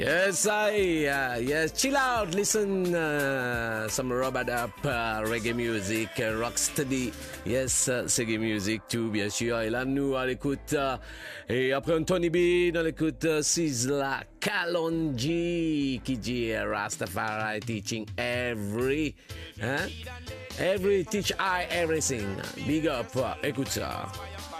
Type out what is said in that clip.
Yes, yes, chill out, listen some rubber up reggae music, rocksteady, yes, reggae music tout, bien sûr. Et là, nous, à l'écoute, et après un Tony B, on écoute Sizzla Kalonji, qui dit Rastafari teaching every teach I everything. Big up, écoute ça.